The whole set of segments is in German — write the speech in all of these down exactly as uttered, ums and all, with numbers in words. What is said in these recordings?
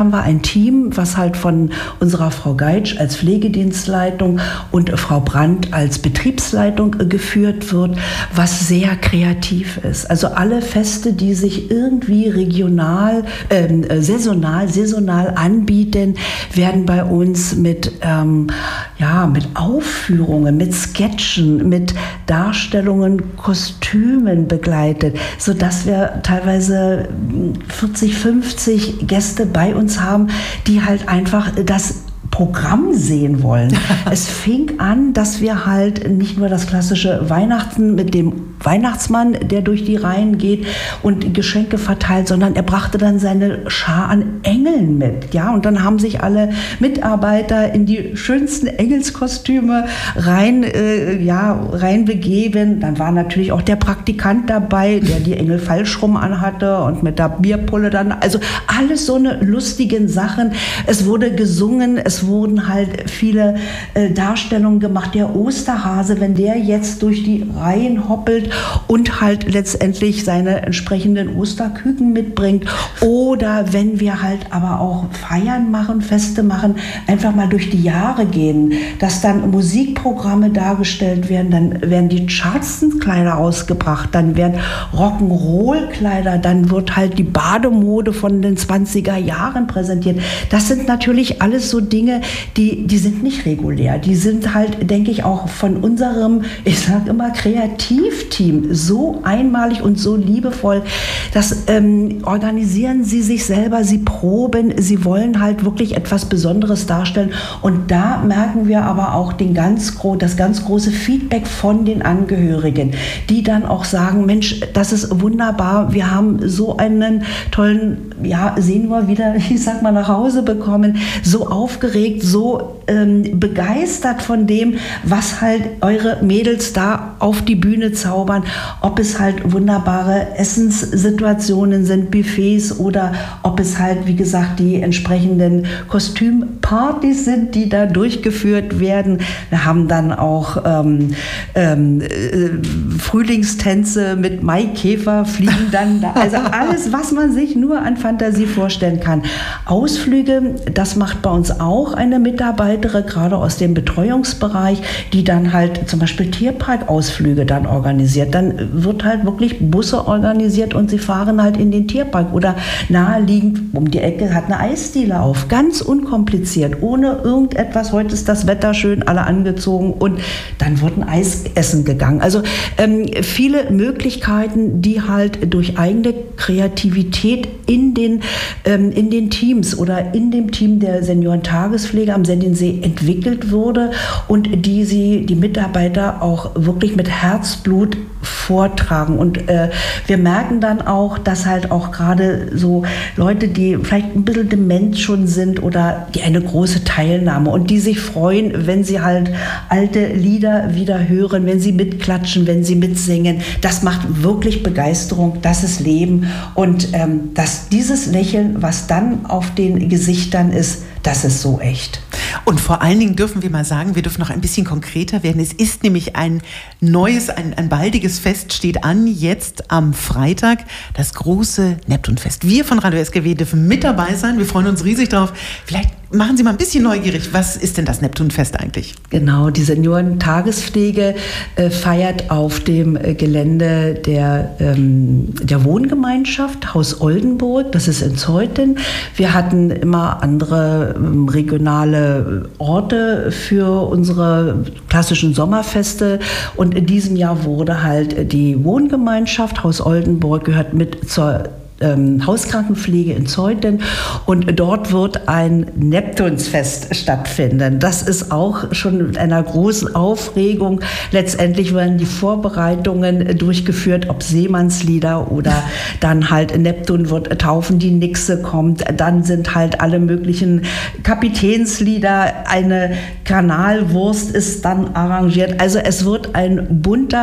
haben wir ein Team, was halt von unserer Frau Geitsch als Pflegedienstleitung und Frau Brandt als Betriebsleitung geführt wird, was sehr kreativ ist. Also alle Feste, die sich irgendwie regional, äh, saisonal, saisonal anbieten, werden bei uns mit, ähm, ja, mit Aufführungen, mit Sketchen, mit Darstellungen, Kostümen begleitet, sodass wir teilweise vierzig, fünfzig Gäste bei uns haben, die halt einfach das Programm sehen wollen. Es fing an, dass wir halt nicht nur das klassische Weihnachten mit dem Weihnachtsmann, der durch die Reihen geht und Geschenke verteilt, sondern er brachte dann seine Schar an Engeln mit. Ja, und dann haben sich alle Mitarbeiter in die schönsten Engelskostüme rein, äh, ja, rein begeben. Dann war natürlich auch der Praktikant dabei, der die Engel falsch rum anhatte und mit der Bierpulle dann. Also alles so eine lustigen Sachen. Es wurde gesungen, es wurden halt viele äh, Darstellungen gemacht. Der Osterhase, wenn der jetzt durch die Reihen hoppelt und halt letztendlich seine entsprechenden Osterküken mitbringt. Oder wenn wir halt aber auch Feiern machen, Feste machen, einfach mal durch die Jahre gehen, dass dann Musikprogramme dargestellt werden, dann werden die Charleston-Kleider ausgebracht, dann werden Rock'n'Roll-Kleider, dann wird halt die Bademode von den zwanziger Jahren präsentiert. Das sind natürlich alles so Dinge, die, die sind nicht regulär. Die sind halt, denke ich, auch von unserem, ich sage immer, Kreativteam so einmalig und so liebevoll. Das ähm, organisieren sie sich selber, sie proben, sie wollen halt wirklich etwas Besonderes darstellen. Und da merken wir aber auch den ganz gro- das ganz große Feedback von den Angehörigen, die dann auch sagen, Mensch, das ist wunderbar, wir haben so einen tollen, ja, Senior wieder, ich sag mal, nach Hause bekommen, so aufgeregt, so ähm, begeistert von dem, was halt eure Mädels da auf die Bühne zaubern, ob es halt wunderbare Essenssituationen sind, Buffets, oder ob es halt, wie gesagt, die entsprechenden Kostümpartys sind, die da durchgeführt werden. Wir haben dann auch ähm, ähm, äh, Frühlingstänze mit Maikäfer fliegen dann da. Also alles, was man sich nur an Fantasie vorstellen kann. Ausflüge, das macht bei uns auch eine Mitarbeiterin, gerade aus dem Betreuungsbereich, die dann halt zum Beispiel Tierparkausflüge dann organisiert. Dann wird halt wirklich Busse organisiert und sie fahren halt in den Tierpark oder naheliegend um die Ecke hat eine Eisdiele auf. Ganz unkompliziert, ohne irgendetwas. Heute ist das Wetter schön, alle angezogen und dann wird ein Eis essen gegangen. Also ähm, viele Möglichkeiten, die halt durch eigene Kreativität in den, ähm, in den Teams oder in dem Team der Seniorentaagespflege am Sendlingsee entwickelt wurde und die sie, die Mitarbeiter auch wirklich mit Herzblut vortragen. Und äh, wir merken dann auch, dass halt auch gerade so Leute, die vielleicht ein bisschen dement schon sind oder die eine große Teilnahme und die sich freuen, wenn sie halt alte Lieder wieder hören, wenn sie mitklatschen, wenn sie mitsingen. Das macht wirklich Begeisterung, das ist Leben. Und ähm, dass dieses Lächeln, was dann auf den Gesichtern ist, das ist so echt. Und vor allen Dingen dürfen wir mal sagen, wir dürfen noch ein bisschen konkreter werden. Es ist nämlich ein neues, ein, ein baldiges Fest steht an, jetzt am Freitag, das große Neptunfest. Wir von Radio S G W dürfen mit dabei sein. Wir freuen uns riesig drauf. Vielleicht machen Sie mal ein bisschen neugierig. Was ist denn das Neptunfest eigentlich? Genau, die Seniorentaagespflege äh, feiert auf dem äh, Gelände der, ähm, der Wohngemeinschaft Haus Oldenburg. Das ist in Zeuthen. Wir hatten immer andere ähm, regionale Orte für unsere klassischen Sommerfeste. Und in diesem Jahr wurde halt die Wohngemeinschaft Haus Oldenburg gehört mit zur Ähm, Hauskrankenpflege in Zeuthen und dort wird ein Neptunsfest stattfinden. Das ist auch schon mit einer großen Aufregung. Letztendlich werden die Vorbereitungen durchgeführt, ob Seemannslieder oder dann halt Neptun wird taufen, die Nixe kommt. Dann sind halt alle möglichen Kapitänslieder. Eine Kanalwurst ist dann arrangiert. Also es wird ein bunter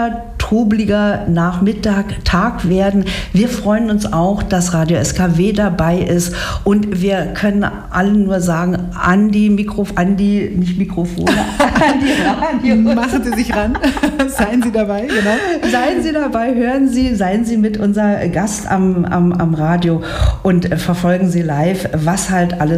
trubeliger Nachmittag, Tag werden. Wir freuen uns auch, dass Radio S K W dabei ist und wir können allen nur sagen, an die Mikro, an die, nicht Mikrofone, an die Radio. Machen Sie sich ran, seien Sie dabei, genau. Seien Sie dabei, hören Sie, seien Sie mit unser Gast am, am, am Radio und verfolgen Sie live, was halt alles